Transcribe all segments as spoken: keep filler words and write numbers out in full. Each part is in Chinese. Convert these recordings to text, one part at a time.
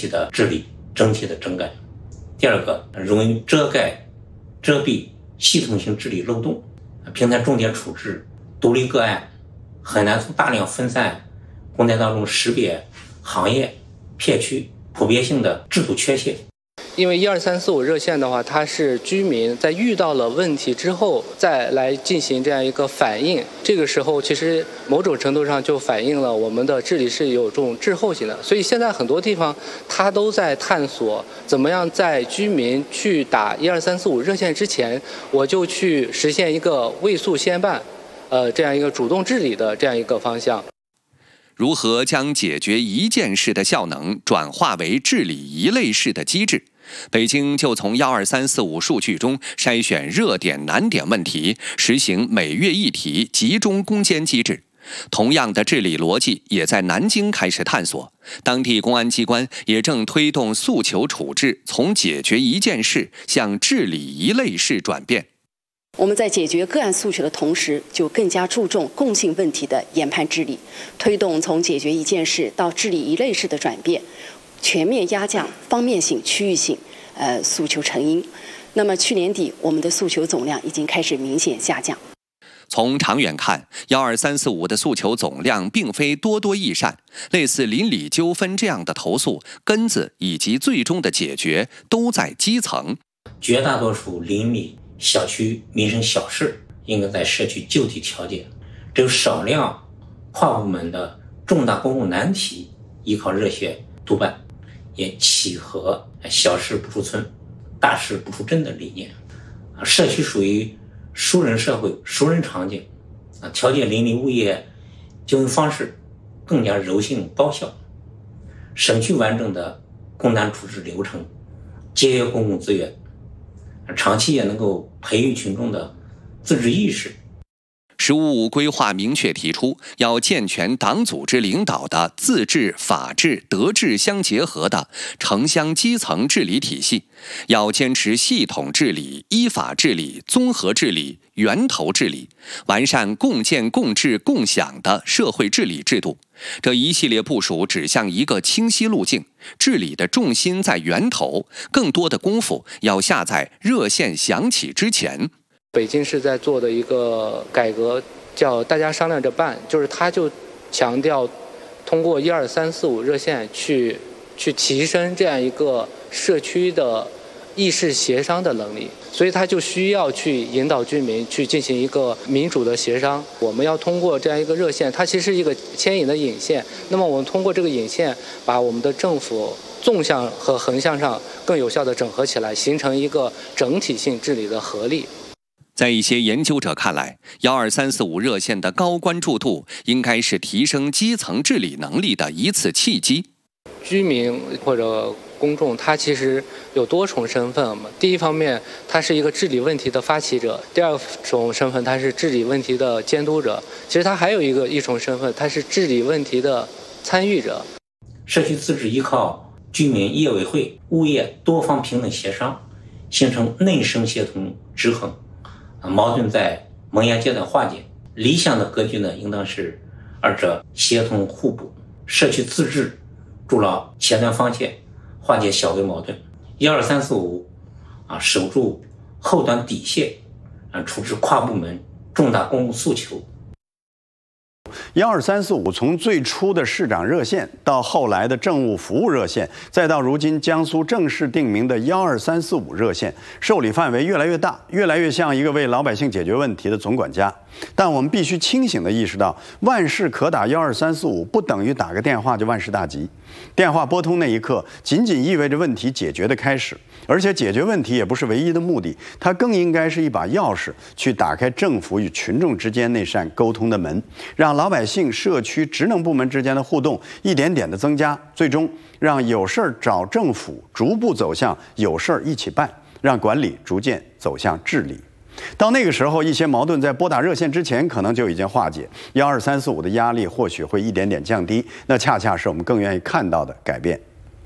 体的治理、整体的整改。第二个，容易遮盖、遮蔽系统性治理漏洞，平台重点处置独立个案，很难从大量分散工作当中识别行业、片区普遍性的制度缺陷。 因为一二三四五热线的话，它是居民在遇到了问题之后再来进行这样一个反应，这个时候其实某种程度上就反映了我们的治理是有这种滞后性的。所以现在很多地方它都在探索怎么样在居民去打一二三四五热线之前，我就去实现一个未速先办，呃，这样一个主动治理的这样一个方向。 如何将解决一件事的效能转化为治理一类事的机制？北京就从一二三四五数据中筛选热点难点问题，实行每月一题集中攻坚机制。同样的治理逻辑也在南京开始探索，当地公安机关也正推动诉求处置从解决一件事向治理一类事转变。 我们在解决个案诉求的同时，就更加注重共性问题的研判治理，推动从解决一件事到治理一类事的转变，全面压降方面性、区域性呃诉求成因。那么去年底，我们的诉求总量已经开始明显下降。 从长远看，一二三四五的诉求总量并非多多益善，类似邻里纠纷这样的投诉，根子以及最终的解决都在基层。 绝大多数邻里、小区民生小事应该在社区就地调解，只有少量跨部门的重大公共难题依靠热线督办，也契合小事不出村、大事不出镇的理念。社区属于熟人社会、熟人场景，调解邻里物业纠纷方式更加柔性高效，省去完整的公难处置流程，节约公共资源，长期也能够培育群众的自治意识。 十五五规划明确提出，要健全党组织领导的自治、法治、德治相结合的城乡基层治理体系，要坚持系统治理、依法治理、综合治理、源头治理，完善共建共治共享的社会治理制度。这一系列部署指向一个清晰路径，治理的重心在源头，更多的功夫要下在热线响起之前。 北京市在做的一个改革叫大家商量着办，就是它就强调通过一二三四五热线去去提升这样一个社区的议事协商的能力，所以它就需要去引导居民去进行一个民主的协商。我们要通过这样一个热线，它其实是一个牵引的引线，那么我们通过这个引线把我们的政府纵向和横向上更有效地整合起来，形成一个整体性治理的合力。 在一些研究者看来，一二三四五热线的高关注度应该是提升基层治理能力的一次契机。 居民或者公众，他其实有多重身份嘛。第一方面，他是一个治理问题的发起者；第二种身份，他是治理问题的监督者。其实他还有一个一重身份，他是治理问题的参与者。 社区自治依靠居民、业委会、物业多方平等协商，形成内生协同制衡。矛盾在萌芽阶段化解，理想的格局呢，应当是二者协同互补，社区自治筑牢前端防线，化解小微矛盾；一二三四五啊，守住后端底线，啊，处置跨部门重大公共诉求。 一二三四五从最初的市长热线，到后来的政务服务热线，再到如今江苏正式定名的一二三四五热线，受理范围越来越大，越来越像一个为老百姓解决问题的总管家。但我们必须清醒地意识到，万事可打一二三四五不等于打个电话就万事大吉。电话拨通那一刻，仅仅意味着问题解决的开始，而且解决问题也不是唯一的目的，它更应该是一把钥匙，去打开政府与群众之间那扇沟通的门，让老百姓、社区、职能部门之间的互动一点点的增加，最终让有事儿找政府逐步走向有事儿一起办，让管理逐渐走向治理。到那个时候，一些矛盾在拨打热线之前可能就已经化解，一二三四五的压力或许会一点点降低，那恰恰是我们更愿意看到的改变。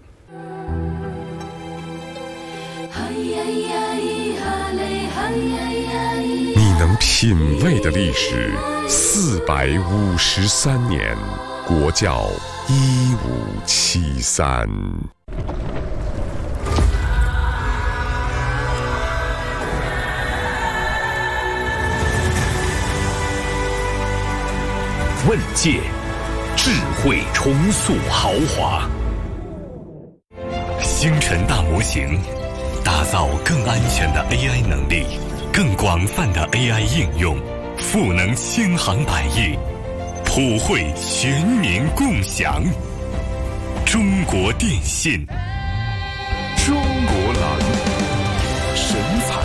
你能品味的历史四百五十三年，国教一五七三。 问界，智慧重塑豪华。星辰大模型，打造更安全的 A I 能力，更广泛的 A I 应用，赋能千行百业，普惠全民共享。中国电信， 中国蓝，神采